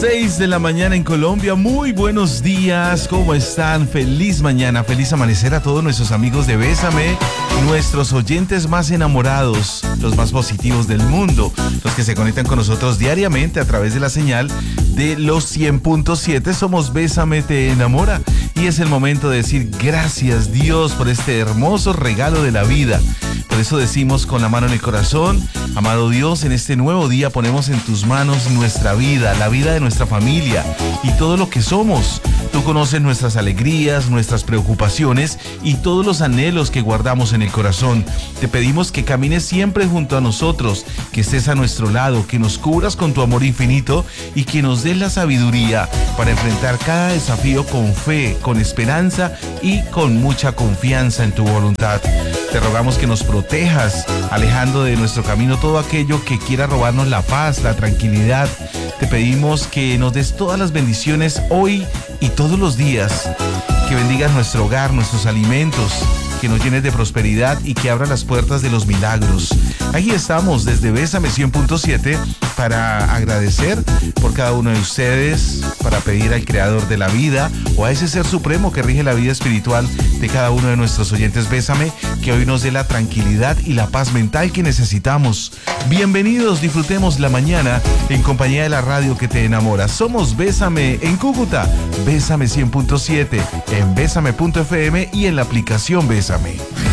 6 de la mañana en Colombia. Muy buenos días, ¿cómo están? Feliz mañana, feliz amanecer a todos nuestros amigos de Bésame, nuestros oyentes más enamorados, los más positivos del mundo, los que se conectan con nosotros diariamente a través de la señal de los 100.7. Somos Bésame te enamora y es el momento de decir gracias Dios por este hermoso regalo de la vida. Por eso decimos con la mano en el corazón: amado Dios, en este nuevo día ponemos en tus manos nuestra vida, la vida de nuestra familia y todo lo que somos. Tú conoces nuestras alegrías, nuestras preocupaciones y todos los anhelos que guardamos en el corazón. Te pedimos que camines siempre junto a nosotros, que estés a nuestro lado, que nos cubras con tu amor infinito y que nos des la sabiduría para enfrentar cada desafío con fe, con esperanza y con mucha confianza en tu voluntad. Te rogamos que nos protejas, alejando de nuestro camino todo aquello que quiera robarnos la paz, la tranquilidad. Te pedimos que nos des todas las bendiciones hoy y todos los días, que bendigas nuestro hogar, nuestros alimentos, que nos llenes de prosperidad y que abra las puertas de los milagros. Aquí estamos desde Bésame 100.7 para agradecer por cada uno de ustedes, para pedir al creador de la vida o a ese ser supremo que rige la vida espiritual de cada uno de nuestros oyentes Bésame, que hoy nos dé la tranquilidad y la paz mental que necesitamos. Bienvenidos, disfrutemos la mañana en compañía de la radio que te enamora. Somos Bésame en Cúcuta, Bésame 100.7, en Bésame.fm y en la aplicación Bésame.